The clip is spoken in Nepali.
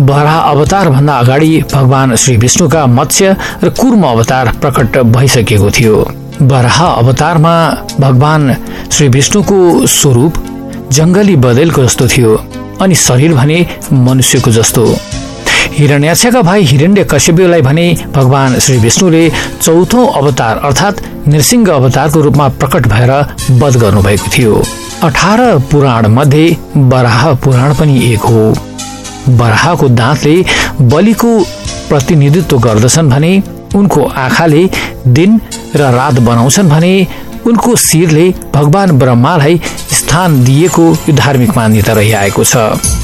वराह अवतार भन्दा अगाडि भगवान श्री विष्णुका मत्स्य र कुर्म अवतार प्रकट भइसकेको थियो। वराह अवतारमा भगवान श्री विष्णुको स्वरूप जंगली बँदेलको जस्तो थियो अनि शरीर भने मनुष्यको जस्तो। हिरण्याक्षका भाइ हिरण्यकश्यपलाई भने भगवान श्री विष्णुले चौथो अवतार अर्थात् नृसिंह अवतारको रूपमा प्रकट भएर वध गर्नुभएको थियो। 18 पुराण मध्ये वराह पुराण पनि एक हो। वराहको दाँतले बलिको प्रतिनिधित्व गर्दछन् भने उनको आँखाले दिन र रात बनाउँछन् भने उनको शिरले भगवान ब्रह्मालाई स्थान दिएको यो धार्मिक मान्यता रहिआएको छ।